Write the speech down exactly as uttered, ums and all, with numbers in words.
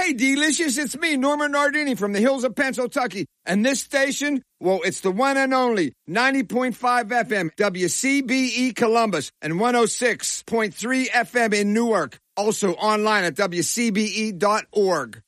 Hey, delicious, it's me, Norman Nardini from the hills of Pennsylvania. And this station, well, it's the one and only ninety point five F M, W C B E Columbus, and one oh six point three F M in Newark. Also online at W C B E dot org.